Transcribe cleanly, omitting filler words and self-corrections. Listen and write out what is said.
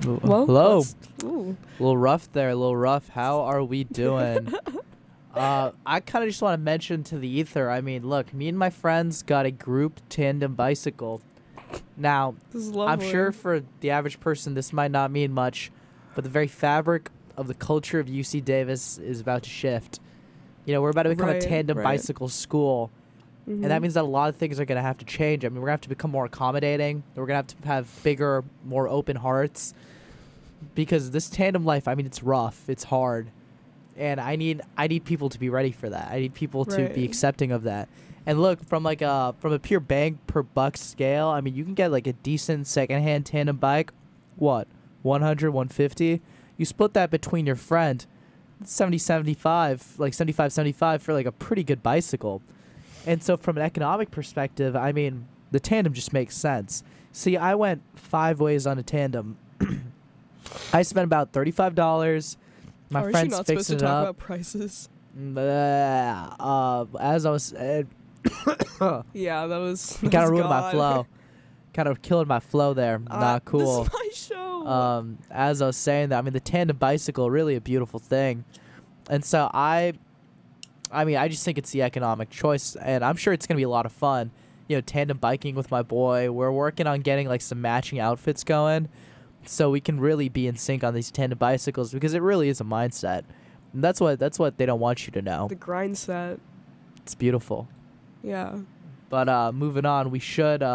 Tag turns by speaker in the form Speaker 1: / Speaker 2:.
Speaker 1: Well,
Speaker 2: Hello.
Speaker 1: Ooh.
Speaker 2: A little rough there, a little rough. How are we doing? I kind of just want to mention to the ether. I mean, look, me and my friends got a group tandem bicycle. Now,
Speaker 1: This is
Speaker 2: I'm
Speaker 1: lovely.
Speaker 2: sure for the average person this might not mean much, but the very fabric of the culture of UC Davis is about to shift. You know, we're about to become a
Speaker 1: Right,
Speaker 2: tandem
Speaker 1: right.
Speaker 2: bicycle school, and that
Speaker 1: Mhm.
Speaker 2: means that a lot of things are going to have to change. I mean, we're going to have to become more accommodating. We're going to have bigger, more open hearts, because this tandem life, I mean, it's rough, it's hard, and I need people to be ready for that. I need people to be
Speaker 1: Right.
Speaker 2: accepting of that. And look, from a pure bang per buck scale, I mean, you can get like a decent secondhand tandem bike, what, 100, 150. You split that between your friend, 70, 75, like 75, 75 for like a pretty good bicycle. And so from an economic perspective, I mean, the tandem just makes sense. See, I went 5 ways on a tandem. I spent about $35. My
Speaker 1: Aren't you
Speaker 2: friend's
Speaker 1: not supposed to
Speaker 2: fixing it
Speaker 1: talk
Speaker 2: up.
Speaker 1: about prices?
Speaker 2: As I was saying,
Speaker 1: Yeah, that was.
Speaker 2: kind of ruined my flow. Kind of killing my flow there. Not cool.
Speaker 1: This is my show.
Speaker 2: As I was saying that, I mean, the tandem bicycle, really a beautiful thing. And so I mean, I just think it's the economic choice, and I'm sure it's going to be a lot of fun. You know, tandem biking with my boy. We're working on getting like some matching outfits going, so we can really be in sync on these tandem bicycles, because it really is a mindset. And that's what they don't want you to know.
Speaker 1: The grind set.
Speaker 2: It's beautiful.
Speaker 1: Yeah.
Speaker 2: But moving on, we should